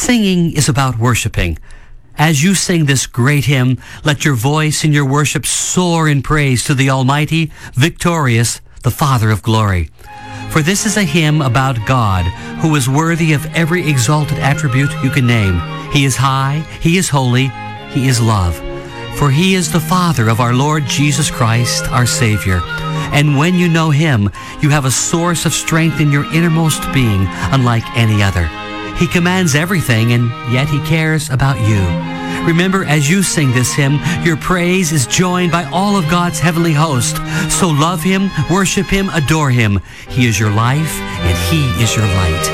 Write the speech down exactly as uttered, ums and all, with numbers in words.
Singing is about worshiping. As you sing this great hymn, let your voice in your worship soar in praise to the Almighty, victorious, the Father of glory. For this is a hymn about God, who is worthy of every exalted attribute you can name. He is high, He is holy, He is love. For He is the Father of our Lord Jesus Christ, our Savior. And when you know Him, you have a source of strength in your innermost being, unlike any other. He commands everything, and yet He cares about you. Remember, as you sing this hymn, your praise is joined by all of God's heavenly host. So love Him, worship Him, adore Him. He is your life, and He is your light.